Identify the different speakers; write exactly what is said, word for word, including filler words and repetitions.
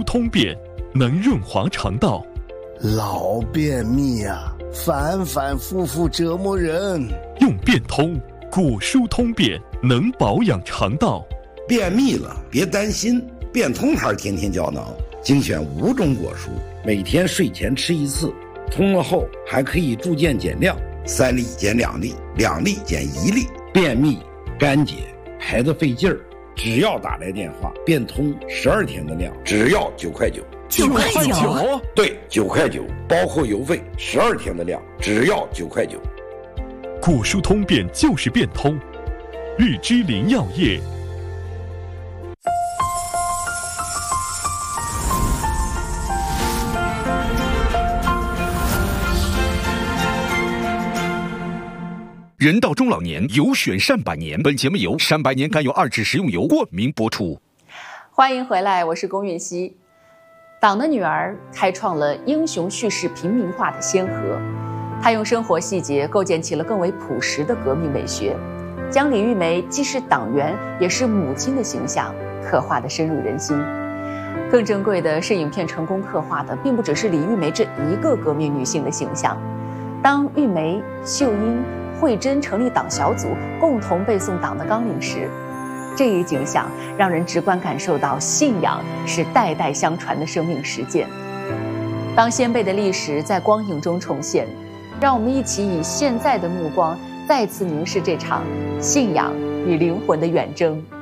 Speaker 1: 通便，能润滑肠道。
Speaker 2: 老便秘啊，反反复复折磨人。
Speaker 1: 用便通，果蔬通便，能保养肠道。
Speaker 3: 便秘了别担心，便通牌天天胶囊精选五种果蔬，每天睡前吃一次，通了后还可以逐渐减量，三粒减两粒，两粒减一粒。便秘干结排得费劲儿，只要打来电话，便通十二天的量，只要九块九。
Speaker 1: 九块九？
Speaker 3: 对，九块九，包括邮费，十二天的量，只要九块九。
Speaker 1: 果蔬通便就是便通，日之林药业。人到中老年，有选善百年。本节目由善百年甘油二酯食用油冠名播出。
Speaker 4: 欢迎回来，我是龚允熙。党的女儿开创了英雄叙事平民化的先河，她用生活细节构建起了更为朴实的革命美学，将李玉梅既是党员也是母亲的形象刻画得深入人心。更珍贵的是，影片成功刻画的并不只是李玉梅这一个革命女性的形象。当玉梅、秀英、慧珍成立党小组，共同背诵党的纲领时，这一景象让人直观感受到信仰是代代相传的生命实践。当先辈的历史在光影中重现，让我们一起以现在的目光再次凝视这场信仰与灵魂的远征。